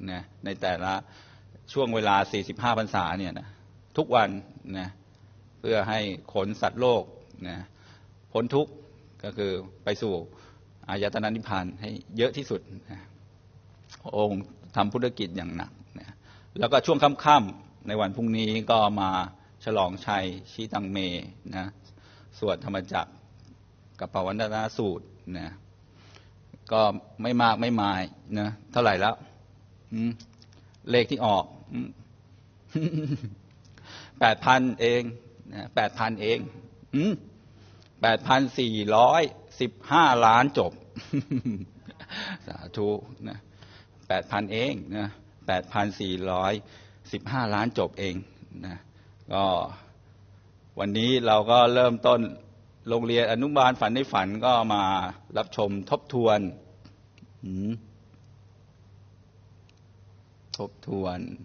นะในแต่ละช่วงเวลา45พรรษาเนี่ยนะทุกวันนะเพื่อให้ขนสัตว์โลกนะพ้นทุกข์ก็คือไปสู่อายตนะนิพพานให้เยอะที่สุดนะองค์ทำพุทธกิจอย่างหนักนะแล้วก็ช่วงค่ำๆในวันพรุ่งนี้ก็มาฉลองชัยชีตังเมนะสวดธรรมจักรกับปวัณณสูตรนะก็ไม่มากไม่มายนะเท่าไหร่แล้วเลขที่ออก8,000 เองนะ8,000 เอง8,415 ล้านจบสาธุนะ8,000 เองนะ8,415 ล้านจบเองนะก็วันนี้เราก็เริ่มต้นโรงเรียนอนุบาลฝันในฝันก็มารับชมทบทวนทบท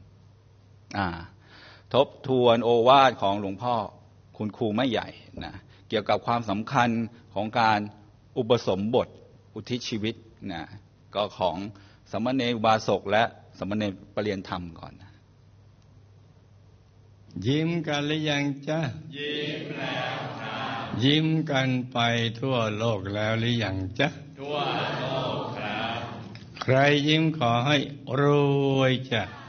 วนโอวาทของหลวงพ่อคุณครูไม่ใหญ่นะเกี่ยวกับความสำคัญของการอุปสมบทอุทิศชีวิตนะก็ของสามเณรอุบาสกและสามเณรปริยธรรมก่อนนะยิ้มกันหรือยังจ๊ะยิ้มแล้วครับยิ้มกันไปทั่วโลกแล้วหรือยังจ๊ะทั่วโลกครับใครยิ้มขอให้รวยจ้ะ